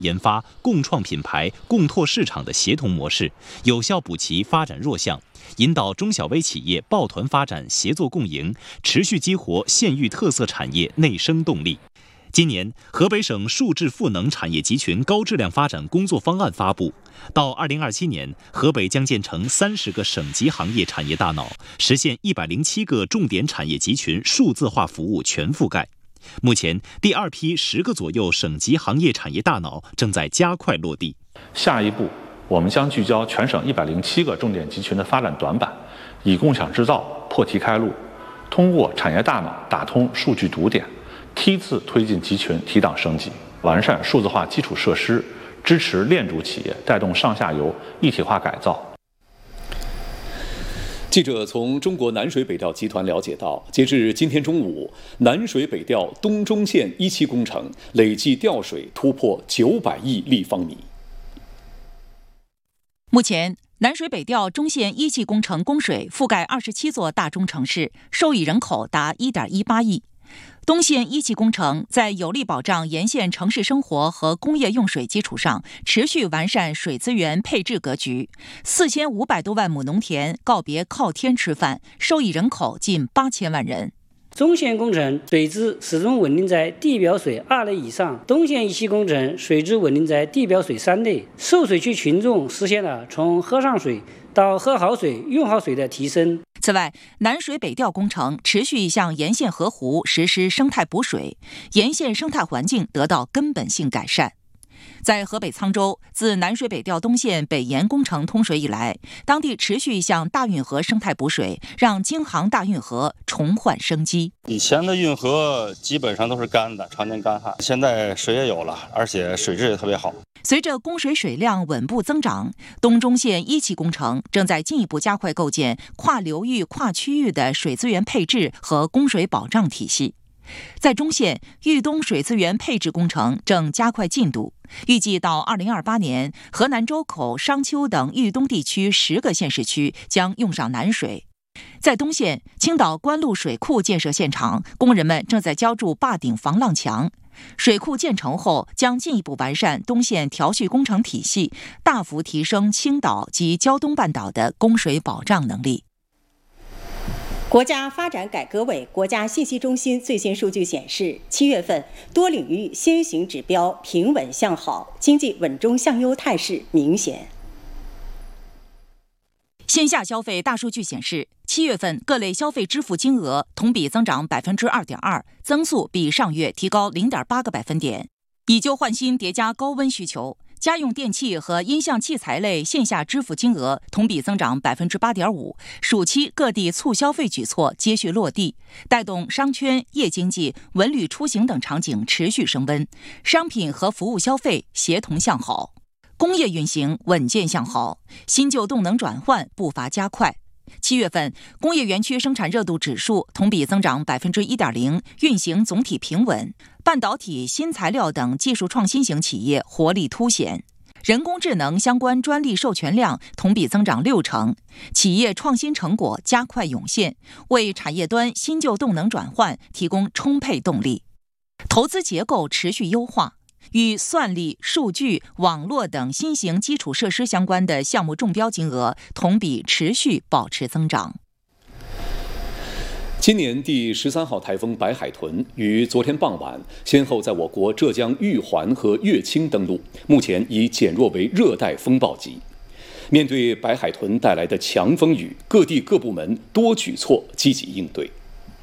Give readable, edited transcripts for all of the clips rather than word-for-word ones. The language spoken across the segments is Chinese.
研发共创品牌、共拓市场的协同模式，有效补齐发展弱项，引导中小微企业抱团发展、协作共赢，持续激活县域特色产业内生动力。今年，河北省数质赋能产业集群高质量发展工作方案发布，到2027年，河北将建成30个省级行业产业大脑，实现107个重点产业集群数字化服务全覆盖。目前，第二批10个左右省级行业产业大脑正在加快落地。 下一步，我们将聚焦全省107个重点集群的发展短板，以共享制造破题开路，通过产业大脑打通数据堵点，梯次推进集群提档升级，完善数字化基础设施，支持链主企业带动上下游一体化改造。 记者从中国南水北调集团了解到，截至今天中午，南水北调东中线1期工程累计调水突破900亿立方米。 目前，南水北调中线1期工程供水覆盖27座大中城市，受益人口达1.18亿。东线1期工程在有力保障沿线城市生活和工业用水基础上，持续完善水资源配置格局。4500多万亩农田告别靠天吃饭，受益人口近8000万人。 中线工程水质始终稳定在地表水2类以上，东线1期工程水质稳定在地表水3类，受水区群众实现了从喝上水到喝好水、用好水的提升。 此外，南水北调工程持续向沿线河湖实施生态补水，沿线生态环境得到根本性改善。在河北沧州，自南水北调东线北延工程通水以来，当地持续向大运河生态补水，让京杭大运河重焕生机。 以前的运河基本上都是干的，常年干旱，现在水也有了，而且水质也特别好。 随着供水水量稳步增长，东中线1期工程正在进一步加快构建跨流域、跨区域的水资源配置和供水保障体系。在中线，豫东水资源配置工程正加快进度，预计到2028年，河南周口、商丘等豫东地区10个县市区将用上南水。在东线，青岛关路水库建设现场，工人们正在浇筑坝顶防浪墙。水库建成后，将进一步完善东线调蓄工程体系，大幅提升青岛及胶东半岛的供水保障能力。 国家发展改革委国家信息中心最新数据显示，7月份多领域先行指标平稳向好，经济稳中向优态势明显。 线下消费大数据显示，7月份各类消费支付金额同比增长 2.2%， 增速比上月提高 0.8个百分点。以旧换新叠加高温需求，家用电器和音像器材类线下支付金额同比增长 8.5%， 暑期各地促消费举措接续落地，带动商圈、夜经济、文旅出行等场景持续升温，商品和服务消费协同向好。工业运行稳健向好，新旧动能转换步伐加快。7月份，工业园区生产热度指数同比增长 1.0%， 运行总体平稳。半导体、新材料等技术创新型企业活力凸显。人工智能相关专利授权量同比增长60%，企业创新成果加快涌现，为产业端新旧动能转换提供充沛动力。投资结构持续优化。与算力、数据、网络等新型基础设施相关的项目中标金额同比持续保持增长。 今年第13号台风白海豚于昨天傍晚先后在我国浙江玉环和乐清登陆，目前已减弱为热带风暴级。面对白海豚带来的强风雨，各地各部门多举措积极应对。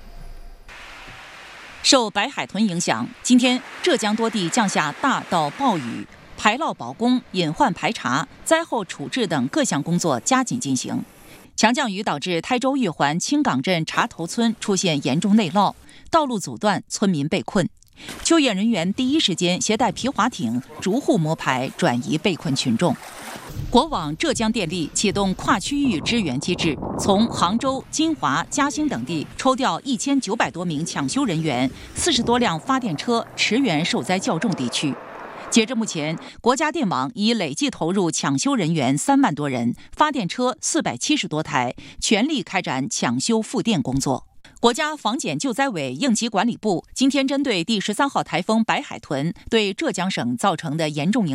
受白海豚影响，今天浙江多地降下大到暴雨，排涝保供、隐患排查、灾后处置等各项工作加紧进行。强降雨导致台州玉环青岗镇茶头村出现严重内涝，道路阻断，村民被困。救援人员第一时间携带皮划艇逐户摸排，转移被困群众。国网浙江电力启动跨区域支援机制，从杭州、金华、嘉兴等地抽调1900多名抢修人员，40多辆发电车驰援受灾较重地区。截至目前，国家电网已累计投入抢修人员3万多人，发电车470多台，全力开展抢修复电工作。国家防检救灾委应急管理部今天针对第13号台风白海豚对浙江省造成的严重影